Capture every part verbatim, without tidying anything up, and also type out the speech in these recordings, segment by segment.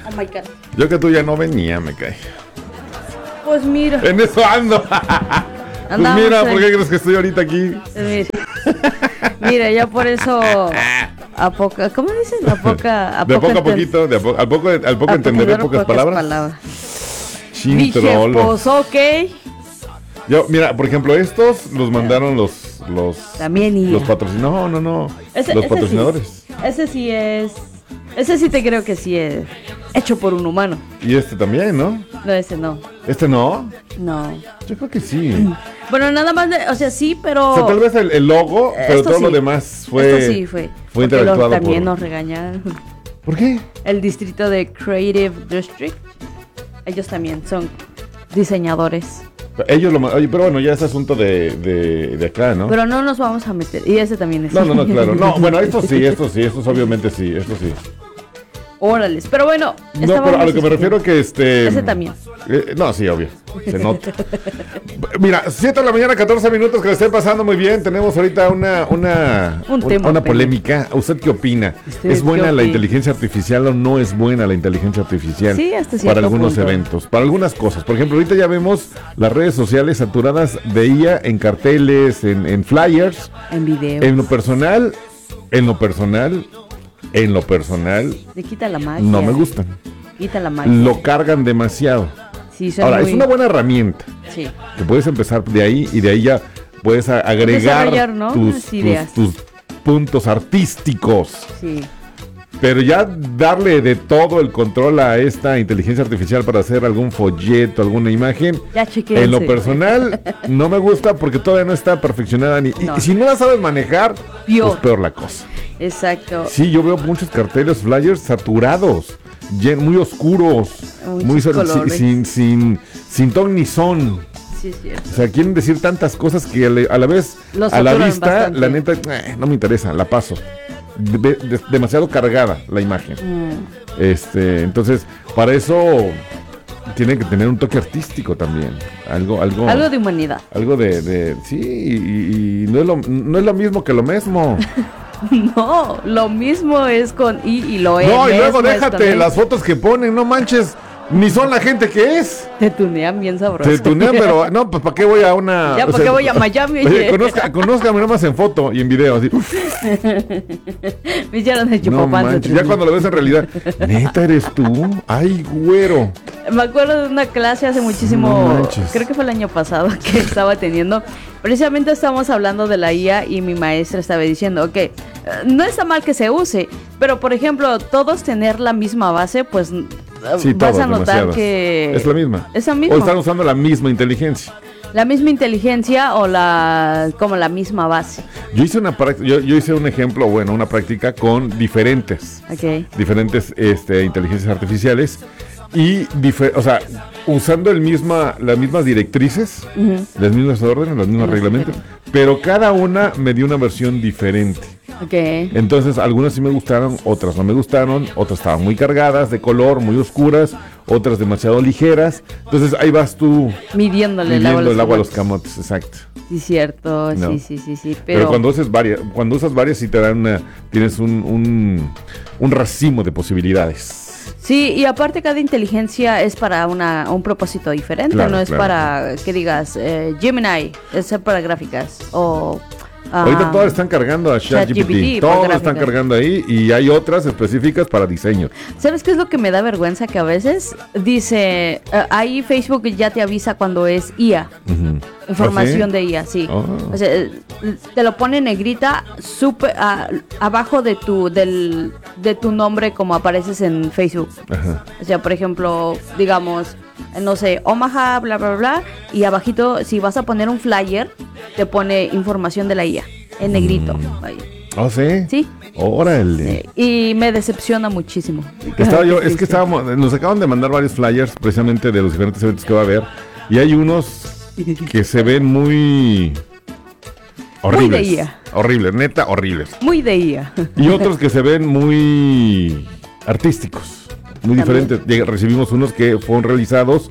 Oh my God. Yo que tú ya no venía, me cae. Pues mira. En eso ando. Pues mira, ¿por qué crees que estoy ahorita aquí? Mira, mira ya por eso a poca, ¿cómo dicen? A poca, a de poca poco a poquito, de a poco, al poco, al poco entenderé pocas, pocas palabras. palabras. Dije, pues ok. Yo, mira, por ejemplo, estos los mandaron los los También y los patrocinadores. No, no, no. Ese, los ese patrocinadores. Sí, ese sí es. Ese sí te creo que sí es hecho por un humano. Y este también, ¿no? No, ese no. ¿Este no? No. Yo creo que sí. Bueno, nada más, de, o sea, sí, pero... O sea, tal vez el, el logo, pero todo sí. Lo demás fue... Esto sí fue. Fue interactuado lo, también por... nos regañaron. ¿Por qué? El distrito de Creative District. Ellos también son diseñadores. Ellos lo... Oye, pero bueno, ya es asunto de, de, de acá, ¿no? Pero no nos vamos a meter. Y ese también es... No, no, no, claro. No, bueno, esto sí, esto sí, esto obviamente sí, esto sí. Órales, pero bueno. No, pero a lo que me refiero que este... Ese también. Eh, no, sí, obvio. Se nota. Mira, siete de la mañana, catorce minutos, que le estén pasando muy bien. Tenemos ahorita una una, Un un, tema, una polémica. ¿Usted qué opina? ¿Es buena la inteligencia artificial o no es buena la inteligencia artificial? Sí, hasta cierto para algunos punto. eventos, para algunas cosas. Por ejemplo, ahorita ya vemos las redes sociales saturadas de I A en carteles, en, en flyers. En videos. En lo personal, en lo personal... En lo personal, le quita la magia. No me gustan. Quita la magia. Lo cargan demasiado. Sí, Ahora, muy... es una buena herramienta. Sí. Que puedes empezar de ahí y de ahí ya puedes agregar ¿no? tus, tus, tus puntos artísticos. Sí. Pero ya darle de todo el control a esta inteligencia artificial para hacer algún folleto, alguna imagen, ya chequense. En lo personal no me gusta porque todavía no está perfeccionada ni, no. Y, y si no la sabes manejar, Dios. Pues peor la cosa. Exacto. Sí, yo veo muchos carteles, flyers saturados, muy oscuros, muy sin, sin, sin, sin ton ni son. Sí, es cierto. O sea, quieren decir tantas cosas que a la, a la vez, Los a la vista, bastante. La neta, eh, no me interesa, la paso. De, de, demasiado cargada la imagen. Mm. Este, entonces, para eso tiene que tener un toque artístico también. Algo, algo, algo de humanidad. Algo de, de sí, y, y no es lo, no es lo mismo que lo mismo. No, lo mismo es con I y lo es. No, y luego déjate las fotos que ponen, no manches. Ni son la gente que es. Te tunean bien sabroso. Te tunean, pero no, pues ¿para qué voy a una? Ya, ¿para qué voy a Miami? Oye, conozca, conózcame nomás en foto y en video, así. Me hicieron el no manches, ya cuando lo ves en realidad, ¿neta eres tú? Ay, güero. Me acuerdo de una clase hace muchísimo, no creo que fue el año pasado que estaba teniendo. Precisamente estábamos hablando de la I A y mi maestra estaba diciendo, ok, no está mal que se use, pero por ejemplo, todos tener la misma base, pues sí, vas todos, a notar demasiadas. Que es la misma. Es la misma. O están usando la misma inteligencia. La misma inteligencia o la como la misma base. Yo hice una yo, yo hice un ejemplo, bueno, una práctica con diferentes, okay. diferentes este, inteligencias artificiales y, difer- o sea, usando el misma, las mismas directrices, uh-huh. las mismas órdenes, los mismos reglamentos, pero cada una me dio una versión diferente. Okay. Entonces, algunas sí me gustaron, otras no me gustaron, otras estaban muy cargadas de color, muy oscuras, otras demasiado ligeras. Entonces, ahí vas tú midiéndole midiendo el agua, el agua a los camotes, exacto. Sí, cierto, no. sí, sí, sí, sí. Pero... pero cuando usas varias, cuando usas varias sí te dan una, tienes un, un, un racimo de posibilidades. Sí, y aparte cada inteligencia es para una, un propósito diferente, claro, no es claro. para que digas eh, Gemini, es para gráficas o... Uh, Ahorita todas están cargando a ChatGPT, todas están cargando ahí y hay otras específicas para diseño. ¿Sabes qué es lo que me da vergüenza? Que a veces dice, uh, ahí Facebook ya te avisa cuando es I A, uh-huh. información ¿Oh, sí? de I A, sí. Oh. O sea, te lo pone negrita super, uh, abajo de tu del de tu nombre como apareces en Facebook. Uh-huh. O sea, por ejemplo, digamos, no sé, Omaha, bla, bla, bla, y abajito, si vas a poner un flyer, te pone información de la I A, en negrito. Mm. Ahí. ¿Oh, sí? Sí. Órale. Sí. Y me decepciona muchísimo. Estaba yo, es que estábamos, nos acaban de mandar varios flyers precisamente de los diferentes eventos que va a haber, y hay unos que se ven muy... horribles. Muy de I A. Horribles, neta, horribles. Muy de I A. Y otros que se ven muy artísticos. Muy ¿También? Diferentes. Recibimos unos que fueron realizados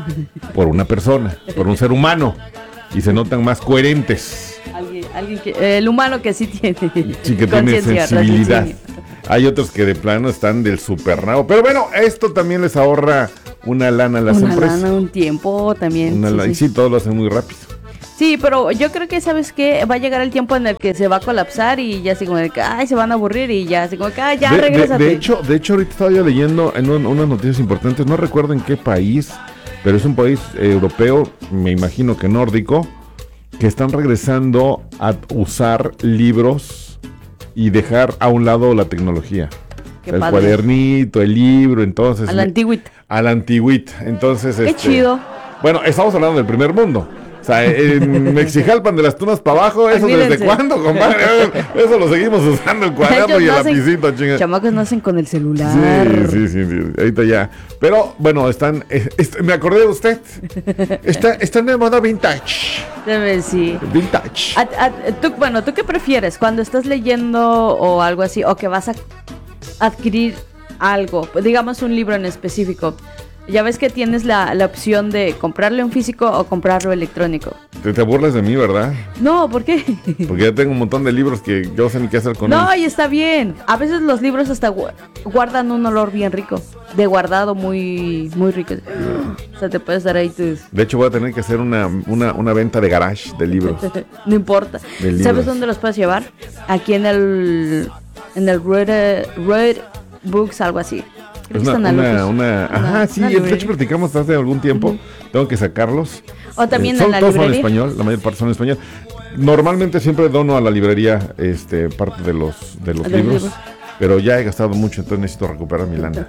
por una persona, por un ser humano, y se notan más coherentes. Alguien, alguien que, el humano que sí tiene, sí, que tiene sensibilidad. Hay otros que de plano están del super nabo. Pero bueno, esto también les ahorra una lana a las una empresas. Una lana, un tiempo también. Una sí, la- sí. Y sí, todo lo hacen muy rápido. Sí, pero yo creo que, ¿sabes qué? Va a llegar el tiempo en el que se va a colapsar y ya así como de que, ay, se van a aburrir y ya así como que, ay, ya, de, de, regrésate. de hecho, de hecho, ahorita estaba yo leyendo en un- unas noticias importantes, no recuerdo en qué país, pero es un país eh, europeo, me imagino que nórdico, que están regresando a usar libros y dejar a un lado la tecnología. Qué el padre. cuadernito, el libro, entonces... A la me- antigüita. A la antigüita, entonces... Qué este, chido. Bueno, estamos hablando del primer mundo. O sea, en Mexijalpan de las Tunas para abajo, ¿eso Olvídense. desde cuándo, compadre? Eso lo seguimos usando, el cuaderno y el Ellos nacen- lapicito, chinga. Chamacos nacen con el celular. Sí, sí, sí, sí, ahorita ya. Pero, bueno, están... eh, est- me acordé de usted. Está, están de moda vintage. Debe, sí. Vintage. A- a- tú, bueno, ¿tú qué prefieres? Cuando estás leyendo o algo así, o que vas a adquirir algo, digamos un libro en específico, ya ves que tienes la, la opción de comprarle un físico o comprarlo electrónico. Te, te burlas de mí, ¿verdad? No, ¿por qué? Porque ya tengo un montón de libros que yo no sé ni qué hacer con No, ellos. y está bien. A veces los libros hasta gu- guardan un olor bien rico, de guardado muy muy rico. O sea, te puedes dar ahí tus... De hecho, voy a tener que hacer una, una, una venta de garage de libros. No importa. De libros. ¿Sabes dónde los puedes llevar? Aquí en el en el Red, eh, Red Books, algo así. Creo Es que una, están a una, Locus. una- Una- ajá, sí, una de hecho librería. platicamos hace algún tiempo. Tengo que sacarlos. O también Eh, en son, la todos son en librería. español, la mayor parte son en español. Normalmente siempre dono a la librería este parte de los de los De los libros, libros. pero ya he gastado mucho, entonces necesito recuperar mi lana.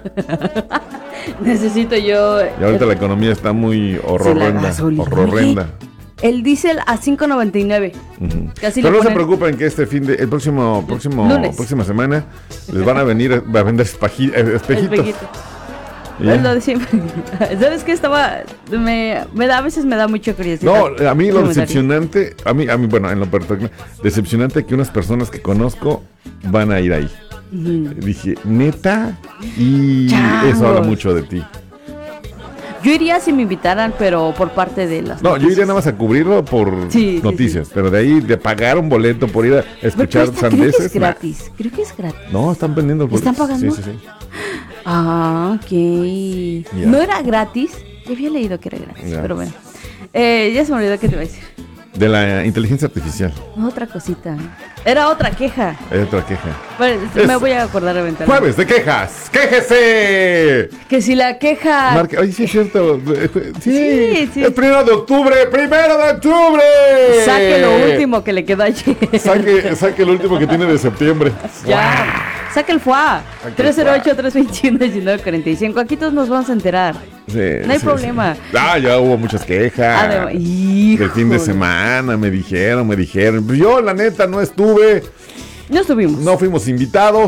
Necesito yo... Y ahorita la economía está muy horrorenda, gasolina. horrorrenda. El diésel a cinco noventa y nueve. Ujú. Casi Pero le no se ponen- preocupen que este fin de, el próximo, próximo, Lunes. próxima semana les van a venir a, a vender espeji- eh, espejitos. Espejito. Y ya. Es lo de siempre. ¿Sabes qué? Estaba... Me, me da, a veces me da mucha curiosidad. No, a mí lo Comentario. decepcionante, a mí, a mí, bueno, en lo particular, decepcionante que unas personas que conozco van a ir ahí. Ujú. Dije, neta, y Chavos. eso habla mucho de ti. Yo iría si me invitaran, pero por parte de las No, yo noticias. iría nada más a cubrirlo por Sí, sí, noticias, pero de ahí de pagar un boleto por ir a Pero escuchar cuesta- creo que es sandeces. nah. gratis. Creo que es gratis. No, están vendiendo el boleto. ¿Están pagando? Sí, sí, sí. Ah, ok. Ya. No era gratis. Yo había leído que era gratis, Ya. pero bueno. Eh, ya se me olvidó que te iba a decir. De la inteligencia artificial. Otra cosita. Era otra queja. Hay otra queja. Bueno, Es- me voy a acordar eventualmente. Jueves de quejas. ¡Quéjese! Que si la queja... Marque- Ay, sí, es cierto. Sí, Sí, sí. El primero de octubre. ¡Primero de octubre! Saque lo último que le quedó ayer. Saque, saque el último que tiene de septiembre. Ya. Saque el F U A. Saque el tres cero ocho, tres dos uno, diecinueve cuarenta y cinco. Aquí todos nos vamos a enterar. Sí, No hay sí, problema. sí. Ah, ya hubo muchas quejas. Además, Del fin de híjole. semana, me dijeron, me dijeron. Pues yo, la neta, no estuve. No estuvimos. No fuimos invitados.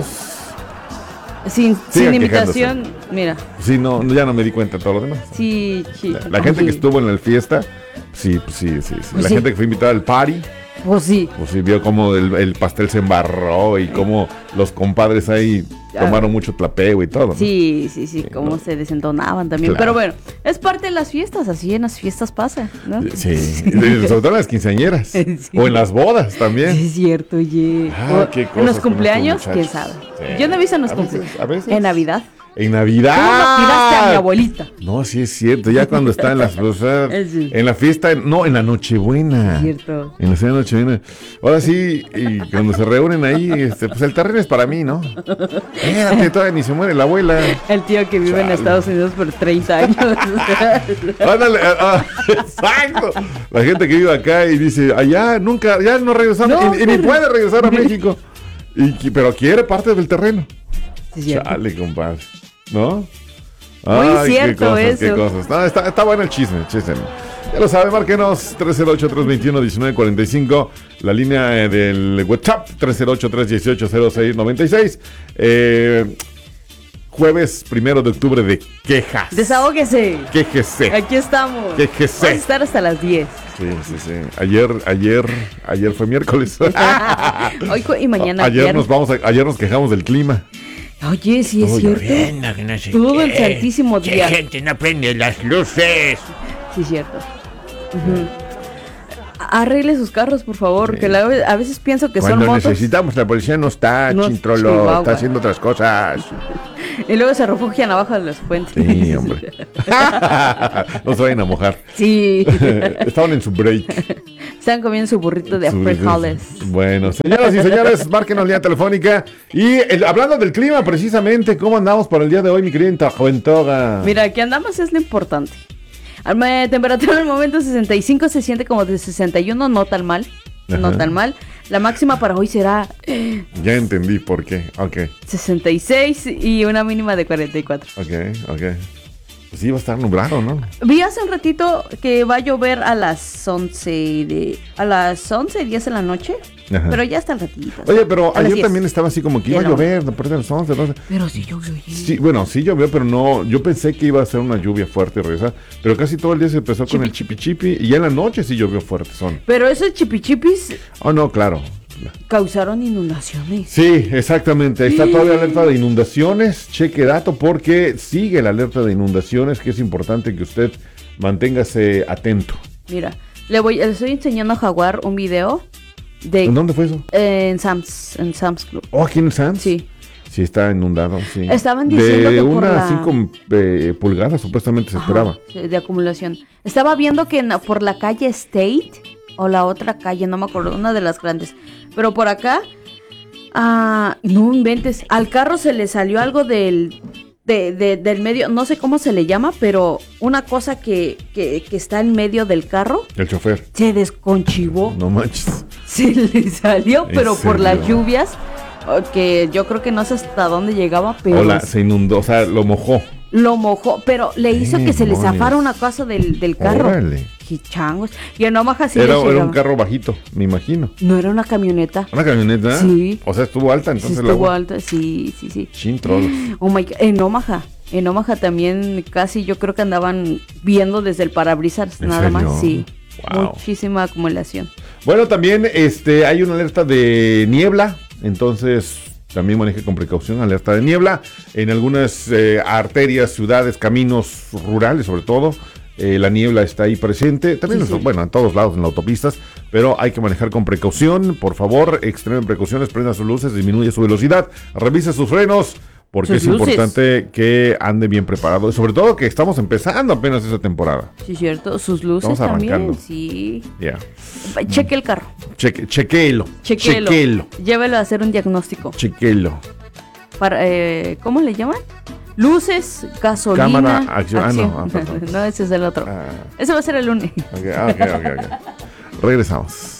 Sin, sin Sigan invitación, mira. Sí, no, ya no me di cuenta de todo lo demás. Sí, sí. La, la gente que estuvo en la fiesta, sí, pues sí, sí. sí. Pues la sí. gente que fue invitada al party, Pues sí. pues sí, vio cómo el, el pastel se embarró y cómo los compadres ahí Ya. tomaron mucho tlapeo y todo. ¿no? Sí, sí, sí, Sí, cómo no. se desentonaban también. Claro. Pero bueno, es parte de las fiestas, así en las fiestas pasa, ¿no? Sí, sobre todo en las quinceañeras. Sí. O en las bodas también. Sí, es cierto, oye. Ah, O qué en cosas los con cumpleaños, estos quién muchachos. sabe. Sí. Yo no he visto en los A veces, cumpleaños. a veces. En Navidad. En Navidad. ¿Cómo no tiraste a mi abuelita? No, sí es cierto. Ya cuando está en las, o sea, Sí. en la fiesta, no, en la Nochebuena. Es cierto. En la cena de Nochebuena. Ahora sí, y cuando se reúnen ahí, este, pues el terreno es para mí, ¿no? Espérate, todavía ni se muere la abuela. El tío que vive en Chale. Estados Unidos por treinta años. Ándale, ah, ah, exacto. La gente que vive acá y dice, allá nunca, ya no regresamos, No, y, y ni pero- puede regresar a México. Y, qui- pero quiere parte del terreno. Sí, es cierto. Chale, compadre. ¿No? Muy cierto qué cosas, eso. qué cosas. No, está, está bueno el chisme, el chisme. Ya lo sabe, márquenos tres cero ocho, tres dos uno, uno nueve cuatro cinco. La línea eh, del WhatsApp tres cero ocho, tres uno ocho, cero seis nueve seis. Eh, jueves primero de octubre de quejas. Desahógese. Quéjese. Aquí estamos. Quéjese. Vamos a estar hasta las diez. Sí, sí, sí. Ayer, ayer, ayer fue miércoles. Hoy cu- y mañana ayer viernes. nos vamos, a- ayer nos quejamos del clima. Oye, sí es Todo cierto. Viendo que no sé Todo el qué. santísimo Que día. gente no prende las luces. Sí es cierto. Ujú. arregle sus carros, por favor, sí. que la, a veces pienso que Cuando son motos. necesitamos, la policía no está, no, Chintrolo, Chihuahua. Está haciendo otras cosas. Y luego se refugian abajo de los puentes. Sí, hombre. No se vayan a mojar. Sí. Estaban en su break. Estaban comiendo su burrito de frijoles. Bueno, señoras y señores, márquenos línea telefónica. Y el, hablando del clima, precisamente, ¿cómo andamos para el día de hoy, mi querida Juventoga? Mira, aquí andamos es lo importante. La temperatura en el momento sesenta y cinco, se siente como de sesenta y uno, no tan mal. Ajá. No tan mal. La máxima para hoy será... Ya entendí por qué, ok. sesenta y seis y una mínima de cuarenta y cuatro. Ok, ok. Pues sí, va a estar nublado, ¿no? Vi hace un ratito que va a llover a las once de... A las once, diez de la noche. Ajá. Pero ya está el ratito. Oye, pero ayer también estaba así como que iba a llover, a partir de las once, doce. Pero sí llovió. Sí, bueno, sí llovió, pero no... Yo pensé que iba a ser una lluvia fuerte y regresar. Pero casi todo el día se empezó chipi, con el chipi chipi. Y ya en la noche sí llovió fuerte, son. Pero esos chipi chipis... Oh, no, claro. Causaron inundaciones. Sí, exactamente. Está todavía alerta de inundaciones. Cheque dato porque sigue la alerta de inundaciones, que es importante que usted manténgase atento. Mira, le voy, le estoy enseñando a Jaguar un video de... ¿En dónde fue eso? Eh, en Sam's, en Sam's Club. ¿Oh, aquí en Sam's? Sí. Sí, está inundado, sí. Estaban diciendo de que unas por la... cinco eh, pulgadas supuestamente se Ajá, esperaba. De acumulación. Estaba viendo que en, por la calle State, o la otra calle, no me acuerdo, una de las grandes, pero por acá, ah, no inventes, al carro se le salió algo del... De, de, del medio, no sé cómo se le llama, pero una cosa que, que, que está en medio del carro. El chofer. Se desconchivó. No manches. Se le salió, pero serio? Por las lluvias, que yo creo que no sé hasta dónde llegaba, pero... Hola, se inundó, o sea, lo mojó. Lo mojó, pero le hizo eh, que se le mones. zafara una cosa del, del carro. Órale. ¡Qué changos! Y en Omaha sí era, le era un carro bajito, me imagino. No era una camioneta. ¿Una camioneta? Sí. O sea, estuvo alta entonces. Sí, estuvo alta, sí, sí, sí. Chintrolos. Oh my God. En Omaha. En Omaha también casi yo creo que andaban viendo desde el parabrisas nada serio? más. Sí. Wow. Muchísima acumulación. Bueno, también este hay una alerta de niebla, entonces también maneje con precaución, alerta de niebla en algunas eh, arterias, ciudades, caminos rurales sobre todo. Eh, la niebla está ahí presente, también sí, sí. bueno, en todos lados, en las autopistas, pero hay que manejar con precaución. Por favor, extremen precauciones, prenda sus luces, disminuye su velocidad, revise sus frenos, porque sus es luces. Importante que ande bien preparado, sobre todo que estamos empezando apenas esa temporada. Sí, cierto, sus luces estamos también, arrancando. sí. Ya. Yeah. Cheque el carro. Cheque, chequelo. Chequelo. Chequelo. Llévelo a hacer un diagnóstico. Chequelo. Para, eh, ¿cómo le llaman? Luces, gasolina, cámara, acción. acción. Ah, no, ah, no, ese es el otro. Ah. Ese va a ser el lunes. Ok, ok, ok. okay. Regresamos.